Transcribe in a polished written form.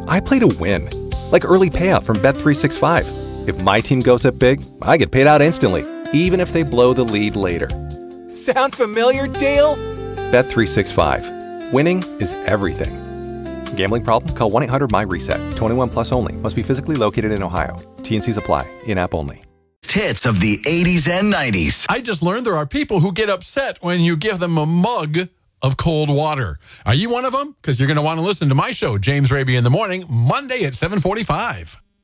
I play to win. Like early payout from Bet365. If my team goes up big, I get paid out instantly, even if they blow the lead later. Sound familiar, Dale? Bet365. Winning is everything. Gambling problem? Call 1-800-MY-RESET. 21 plus only. Must be physically located in Ohio. T&Cs apply. In-app only. Hits of the 80s and 90s. I just learned there are people who get upset when you give them a mug of cold water. Are you one of them? Because you're going to want to listen to my show, James Raby in the Morning, Monday at 7:45.